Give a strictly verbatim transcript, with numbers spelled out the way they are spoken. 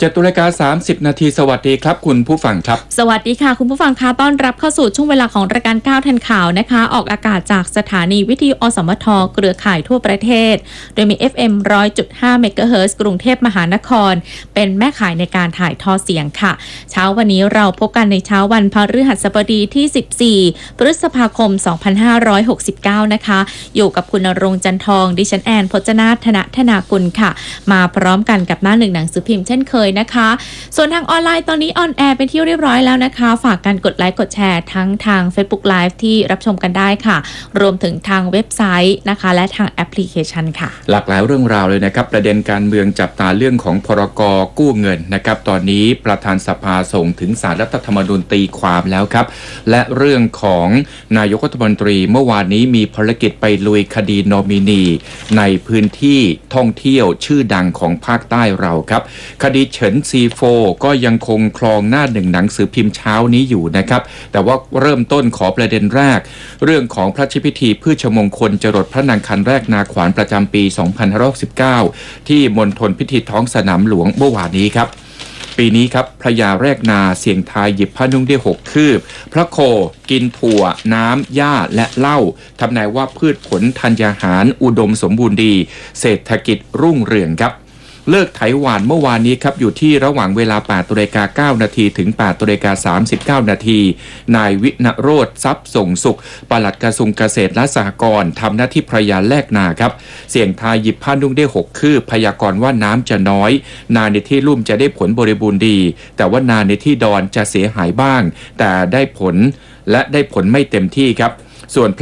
จ็ดนาฬิกาสามสิบนาทีสวัสดีครับคุณผู้ฟังครับสวัสดีค่ะคุณผู้ฟังคะต้อนรับเข้าสู่ช่วงเวลาของรายการก้าวทันข่าวนะคะออกอากาศจากสถานีวิทยุอสมทเครือข่ายทั่วประเทศโดยมี เอฟ เอ็ม หนึ่งร้อยจุดห้า เมกะเฮิรตซ์กรุงเทพมหานครเป็นแม่ข่ายในการถ่ายทอดเสียงค่ะเช้าวันนี้เราพบกันในเช้าวันพฤหัสบดีที่สิบสี่พฤษภาคมสองพันห้าร้อยหกสิบเก้านะคะอยู่กับคุณณรงค์จันทองดิฉันแอนพจนาถธนธนากุลค่ะมาพร้อมกันกับหน้าหนึ่งหนังสือพิมพ์เช่นเคยนะคะส่วนทางออนไลน์ตอนนี้ออนแอร์เป็นที่เรียบร้อยแล้วนะคะฝากกันกดไลค์กดแชร์ทั้งทาง Facebook Live ที่รับชมกันได้ค่ะรวมถึงทางเว็บไซต์นะคะและทางแอปพลิเคชันค่ะหลากหลายเรื่องราวเลยนะครับประเด็นการเมืองจับตาเรื่องของพรกกู้เงินนะครับตอนนี้ประธานสภาส่งถึงศาลรัฐธรรมนูญตีความแล้วครับและเรื่องของนายกรัฐมนตรีเมื่อวานนี้มีภารกิจไปลุยคดีนอมินีในพื้นที่ท่องเที่ยวชื่อดังของภาคใต้เราครับคดีเฉินซีโฟก็ยังคงครองหน้าหนึ่งหนังสือพิมพ์เช้านี้อยู่นะครับแต่ว่าเริ่มต้นขอประเด็นแรกเรื่องของพระราชพิธีพืชมงคลจรดพระนางคันแรกนาขวานประจำปีสองพันห้าร้อยหกสิบเก้าที่มณฑลพิธีท้องสนามหลวงเมื่อวานนี้ครับปีนี้ครับพระยาแรกนาเสียงทายหยิบผ้านุ่งได้หกคืบพระโคกินถั่วน้ำหญ้าและเหล้าทำนายว่าพืชผลธัญญาหารอุดมสมบูรณ์ดีเศรษฐกิจรุ่งเรืองครับเลิกไถหวานเมื่อวานนี้ครับอยู่ที่ระหว่างเวลา แปดนาฬิกาเก้านาทีถึง แปดนาฬิกาสามสิบเก้านาทีนายวิณโรจน์ทรัพย์ส่งสุขปลัดกระทรวงเกษตรและสหกรณ์ทำหน้าที่พระยาแลกนาครับเสี่ยงทายหยิบผ้านุ่งได้หกคืบพยากรณ์ว่าน้ำจะน้อยนาในที่ลุ่มจะได้ผลบริบูรณ์ดีแต่ว่านาในที่ดอนจะเสียหายบ้างแต่ได้ผลและได้ผลไม่เต็มที่ครับส่วน